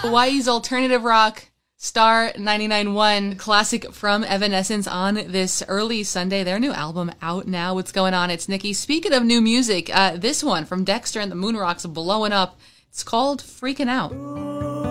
Hawaii's alternative rock star 99.1 classic from Evanescence on this early Sunday. Their new album out now. What's going on? It's Nikki. Speaking of new music, this one from Dexter and the Moon Rocks blowing up. It's called Freaking Out.